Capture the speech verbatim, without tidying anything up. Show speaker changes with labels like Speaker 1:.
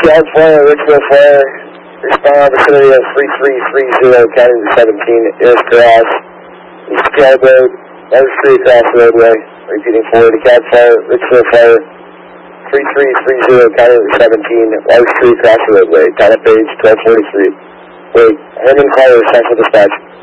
Speaker 1: Cal Fire, Richmond Fire, respond vicinity of three three three zero, counting to seventeen, East Cross, East Cal Road, Low Street across the roadway. Repeating forward to Cal Fire, Richmond Fire, three three three zero, counting to seventeen, Low Street across the roadway. Time of page twelve forty-three. Wait, Herman Caller, Central Dispatch.